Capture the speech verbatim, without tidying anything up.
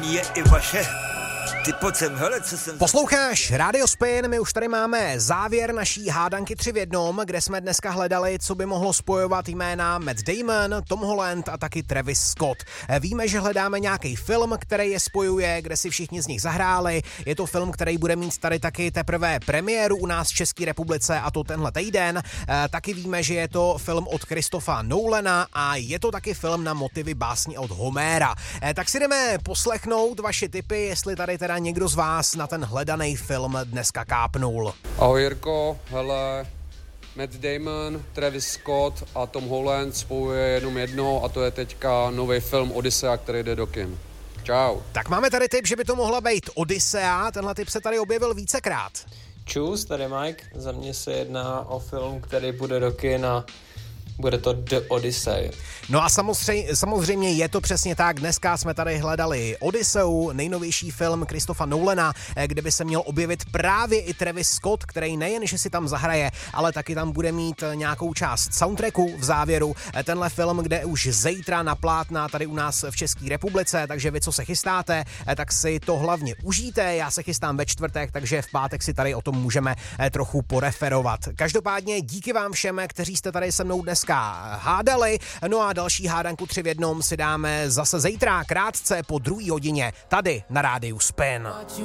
je i vaše. Ty pojď sem, hele, co jsem... Posloucháš Radio Spin, my už tady máme závěr naší hádanky tři v jednom, kde jsme dneska hledali, co by mohlo spojovat jména Matt Damon, Tom Holland a taky Travis Scott. Víme, že hledáme nějaký film, který je spojuje, kde si všichni z nich zahráli. Je to film, který bude mít tady taky teprve premiéru u nás v České republice, a to tenhle týden. Taky víme, že je to film od Christopha Nolana a je to taky film na motivy básně od Homéra. Tak si jdeme poslechnout vaše tipy, jestli tady teda někdo z vás na ten hledaný film dneska kápnul. Ahoj Jirko, hele, Matt Damon, Travis Scott a Tom Holland spojuje jenom jedno, a to je teďka nový film Odyssea, který jde do kin. Čau. Tak máme tady tip, že by to mohla být Odyssea, tenhle tip se tady objevil vícekrát. Čus, tady Mike, za mě se jedná o film, který bude do kin a bude to The Odyssey. No a samozřejmě, samozřejmě je to přesně tak. Dneska jsme tady hledali Odysseu, nejnovější film Christopha Nolana, kde by se měl objevit právě i Travis Scott, který nejen, že si tam zahraje, ale taky tam bude mít nějakou část soundtracku v závěru. Tenhle film, kde už zítra na plátna tady u nás v České republice, takže vy, co se chystáte, tak si to hlavně užijte. Já se chystám ve čtvrtek, takže v pátek si tady o tom můžeme trochu poreferovat. Každopádně díky vám všem, kteří jste tady se mnou dneska hádali. No a další hádanku tři v jednom si dáme zase zítra krátce po druhé hodině tady na Rádiu Spin.